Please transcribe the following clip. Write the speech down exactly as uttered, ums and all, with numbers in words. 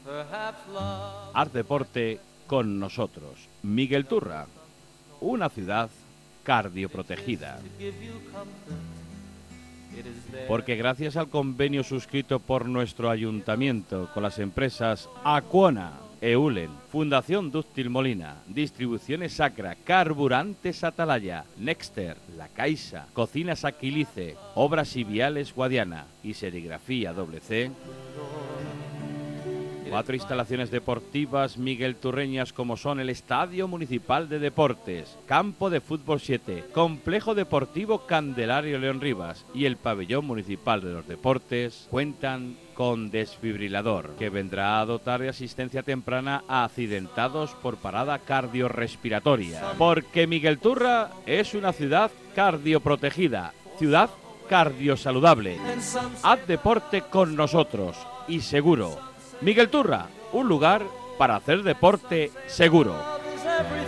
Haz deporte con nosotros. Miguel Turra, una ciudad cardioprotegida. Porque gracias al convenio suscrito por nuestro ayuntamiento con las empresas Aquona, Eulen, Fundación Dúctil Molina, Distribuciones Sacra, Carburantes Atalaya, Nexter, La Caixa, Cocinas Aquilice, Obras y Viales Guadiana y Serigrafía Doble C, cuatro instalaciones deportivas miguelturreñas como son el Estadio Municipal de Deportes, Campo de Fútbol siete, Complejo Deportivo Candelario León Rivas y el Pabellón Municipal de los Deportes cuentan con desfibrilador, que vendrá a dotar de asistencia temprana a accidentados por parada cardiorrespiratoria. Porque Miguel Turra es una ciudad cardioprotegida, ciudad cardiosaludable. Haz deporte con nosotros y seguro. Miguel Turra, un lugar para hacer deporte seguro.